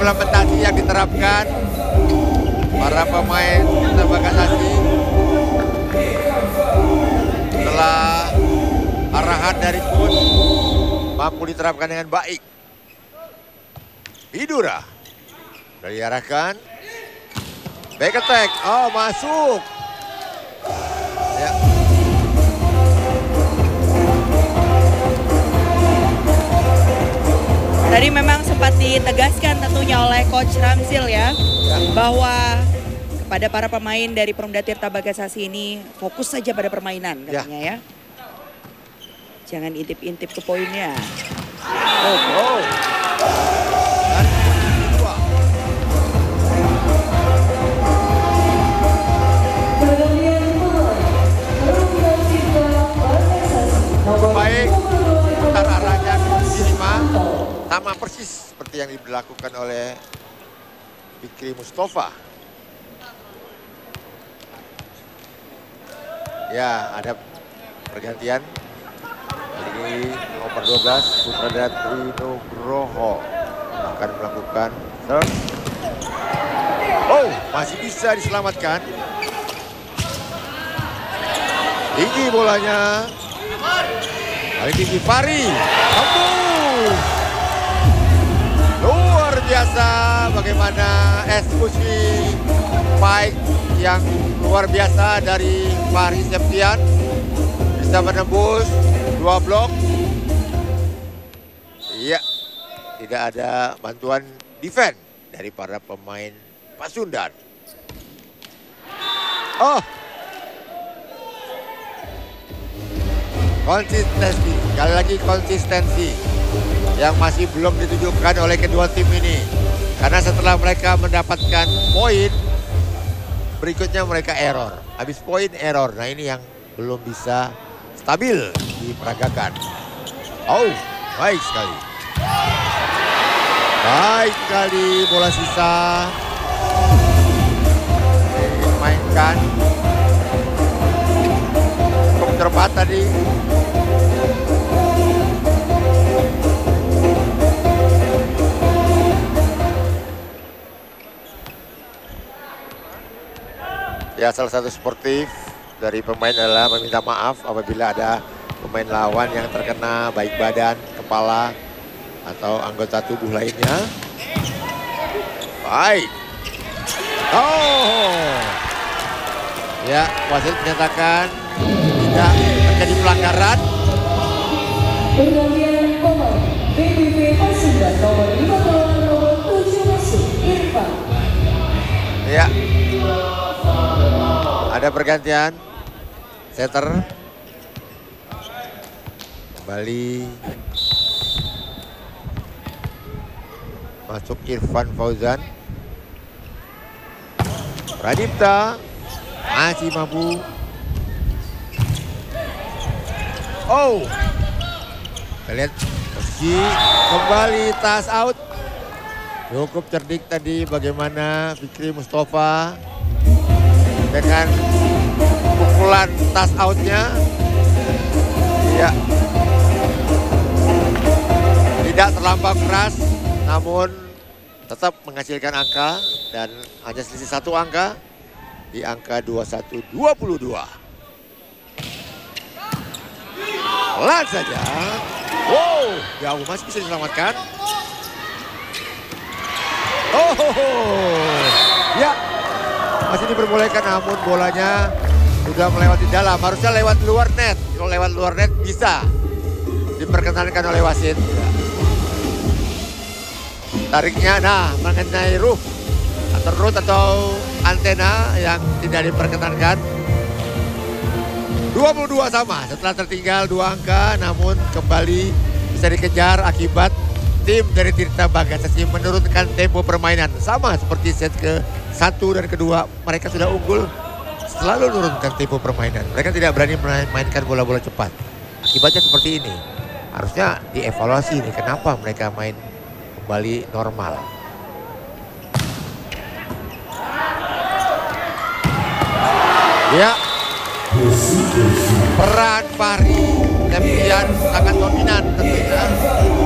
implementasi yang diterapkan para pemain Tirta Bagasasi setelah arahan dari coach mampu diterapkan dengan baik. Hidura sudah diarahkan, back attack, oh masuk. Ya. Tadi memang sempat ditegaskan tentunya oleh Coach Ramzil ya, bahwa kepada para pemain dari Perumda Tirta Bagasasi ini fokus saja pada permainan katanya ya. Jangan intip-intip ke poinnya. Oh. Baik, putar arahnya di 5. Sama persis seperti yang dilakukan oleh Fikri Mustafa. Ya, ada pergantian. Ini nomor 12 Putra Datri Nugroho akan melakukan serve. Oh, masih bisa diselamatkan. Tinggi bolanya. Kali tinggi Fari. Luar biasa bagaimana eksekusi fight yang luar biasa dari Fahri Septian. Bisa menembus 2 blok. Iya, tidak ada bantuan defense dari para pemain Pasundan. Oh, konsistensi, sekali lagi konsistensi yang masih belum ditunjukkan oleh kedua tim ini. Karena setelah mereka mendapatkan poin, berikutnya mereka error. Habis poin error, nah ini yang belum bisa stabil diperagakan. Oh, baik sekali. Baik sekali bola sisa. Dimainkan. Cukup cepat tadi. Ya, salah satu sportif dari pemain adalah meminta maaf apabila ada pemain lawan yang terkena baik badan, kepala, atau anggota tubuh lainnya. Baik. Oh. Ya, wasit menyatakan tidak terjadi pelanggaran. Pergantian pemain PBB Pasundan nomor 5 lawan nomor 7 masuk Irfan. Ya. Ada pergantian. Setter. Kembali masuk Irfan Fauzan. Pradipta masih mampu. Oh, kita lihat posisi kembali tas out. Cukup cerdik tadi bagaimana Fikri Mustafa dengan pukulan tas outnya. Iya. Tidak terlampau keras, namun tetap menghasilkan angka dan hanya selisih 1 angka di angka 21-22. Pelan saja. Wow, jauh masih bisa diselamatkan. Oh, ya masih diperbolehkan, namun bolanya sudah melewati dalam. Harusnya lewat luar net. Kalau lewat luar net bisa diperkenankan oleh wasit. Tariknya, nah mengenai roof atau antena yang tidak diperkenankan. 22 sama setelah tertinggal 2 angka, namun kembali bisa dikejar akibat tim dari Tirta Bagasasi menurunkan tempo permainan. Sama seperti set ke-1 dan kedua, mereka sudah unggul, selalu menurunkan tempo permainan. Mereka tidak berani memainkan bola-bola cepat. Akibatnya seperti ini. Harusnya dievaluasi nih, kenapa mereka main kembali normal. Ya, peran Fahri Septian sangat dominan tentunya.